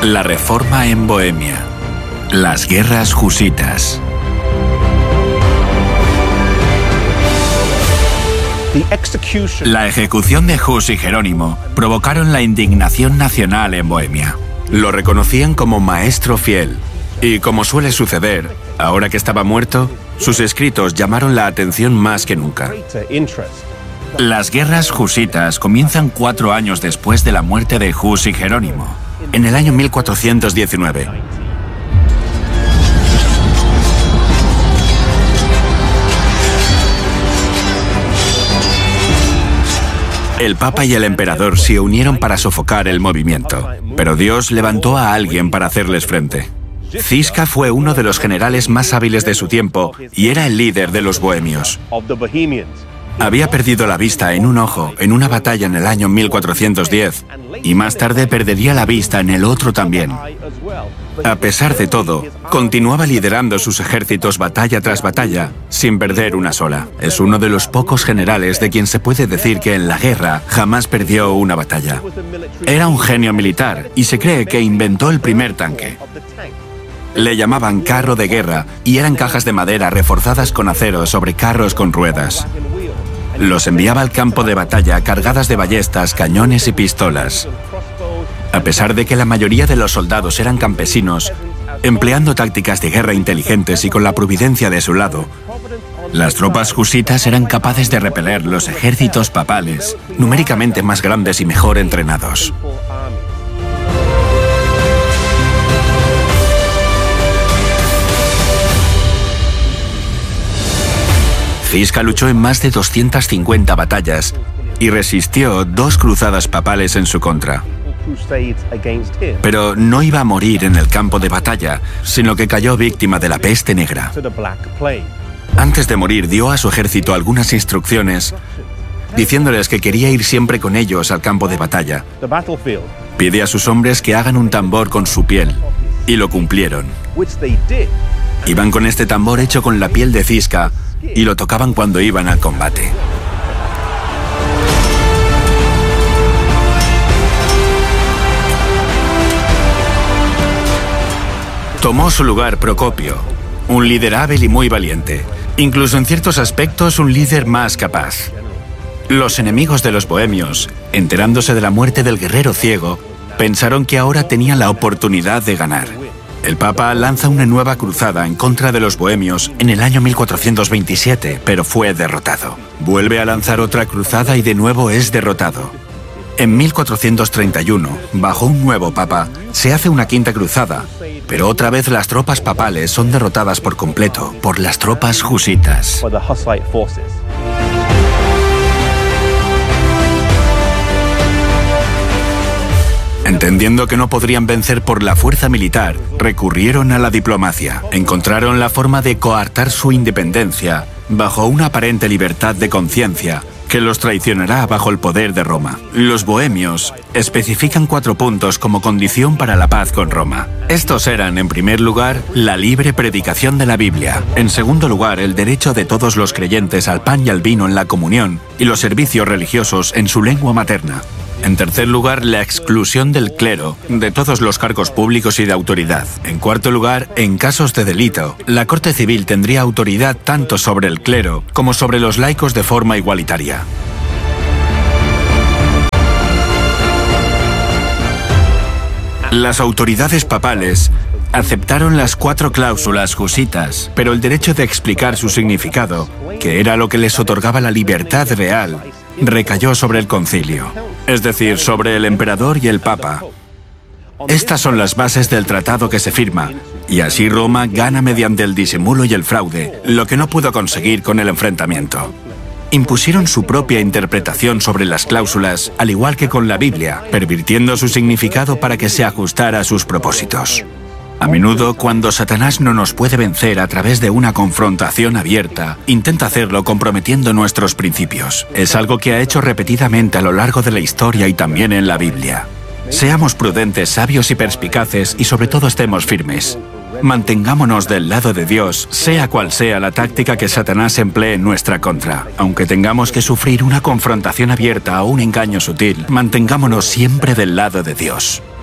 La reforma en Bohemia. Las guerras husitas. La ejecución de Hus y Jerónimo provocaron la indignación nacional en Bohemia. Lo reconocían como maestro fiel. Y como suele suceder, ahora que estaba muerto, sus escritos llamaron la atención más que nunca. Las guerras husitas comienzan 4 años después de la muerte de Hus y Jerónimo, en el año 1419. El Papa y el Emperador se unieron para sofocar el movimiento, pero Dios levantó a alguien para hacerles frente. Ziska fue uno de los generales más hábiles de su tiempo y era el líder de los bohemios. Había perdido la vista en un ojo en una batalla en el año 1410 y más tarde perdería la vista en el otro también. A pesar de todo, continuaba liderando sus ejércitos batalla tras batalla, sin perder una sola. Es uno de los pocos generales de quien se puede decir que en la guerra jamás perdió una batalla. Era un genio militar y se cree que inventó el primer tanque. Le llamaban carro de guerra y eran cajas de madera reforzadas con acero sobre carros con ruedas. Los enviaba al campo de batalla cargadas de ballestas, cañones y pistolas. A pesar de que la mayoría de los soldados eran campesinos, empleando tácticas de guerra inteligentes y con la providencia de su lado, las tropas husitas eran capaces de repeler los ejércitos papales, numéricamente más grandes y mejor entrenados. Ziska luchó en más de 250 batallas y resistió 2 cruzadas papales en su contra. Pero no iba a morir en el campo de batalla, sino que cayó víctima de la peste negra. Antes de morir dio a su ejército algunas instrucciones, diciéndoles que quería ir siempre con ellos al campo de batalla. Pide a sus hombres que hagan un tambor con su piel, y lo cumplieron. Iban con este tambor hecho con la piel de Ziska, y lo tocaban cuando iban al combate. Tomó su lugar Procopio, un líder hábil y muy valiente, incluso en ciertos aspectos un líder más capaz. Los enemigos de los bohemios, enterándose de la muerte del guerrero ciego, pensaron que ahora tenían la oportunidad de ganar. El Papa lanza una nueva cruzada en contra de los bohemios en el año 1427, pero fue derrotado. Vuelve a lanzar otra cruzada y de nuevo es derrotado. En 1431, bajo un nuevo Papa, se hace una quinta cruzada, pero otra vez las tropas papales son derrotadas por completo por las tropas husitas. Entendiendo que no podrían vencer por la fuerza militar, recurrieron a la diplomacia. Encontraron la forma de coartar su independencia bajo una aparente libertad de conciencia que los traicionará bajo el poder de Roma. Los bohemios especifican 4 puntos como condición para la paz con Roma. Estos eran, en primer lugar, la libre predicación de la Biblia. En segundo lugar, el derecho de todos los creyentes al pan y al vino en la comunión y los servicios religiosos en su lengua materna. En tercer lugar, la exclusión del clero de todos los cargos públicos y de autoridad. En cuarto lugar, en casos de delito, la Corte Civil tendría autoridad tanto sobre el clero como sobre los laicos de forma igualitaria. Las autoridades papales aceptaron las 4 cláusulas husitas, pero el derecho de explicar su significado, que era lo que les otorgaba la libertad real, recayó sobre el concilio, es decir, sobre el emperador y el papa. Estas son las bases del tratado que se firma, y así Roma gana mediante el disimulo y el fraude, lo que no pudo conseguir con el enfrentamiento. Impusieron su propia interpretación sobre las cláusulas, al igual que con la Biblia, pervirtiendo su significado para que se ajustara a sus propósitos. A menudo, cuando Satanás no nos puede vencer a través de una confrontación abierta, intenta hacerlo comprometiendo nuestros principios. Es algo que ha hecho repetidamente a lo largo de la historia y también en la Biblia. Seamos prudentes, sabios y perspicaces y sobre todo estemos firmes. Mantengámonos del lado de Dios, sea cual sea la táctica que Satanás emplee en nuestra contra. Aunque tengamos que sufrir una confrontación abierta o un engaño sutil, mantengámonos siempre del lado de Dios.